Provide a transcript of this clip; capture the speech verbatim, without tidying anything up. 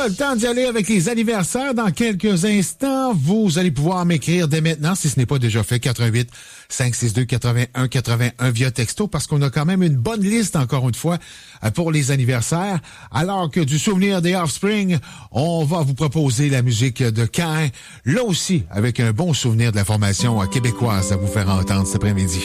le temps d'y aller avec les anniversaires dans quelques instants. Vous allez pouvoir m'écrire dès maintenant, si ce n'est pas déjà fait, quatre un huit, cinq six deux, huit un huit un via texto, parce qu'on a quand même une bonne liste, encore une fois, pour les anniversaires. Alors que du souvenir des Offspring, on va vous proposer la musique de Cain, là aussi, avec un bon souvenir de la formation québécoise à vous faire entendre cet après-midi.